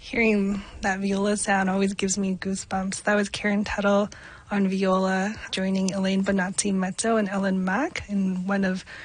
Hearing that viola sound always gives me goosebumps. That was Karen Tuttle on viola, joining Elaine Bonazzi Mezzo and Ellen Mack in one of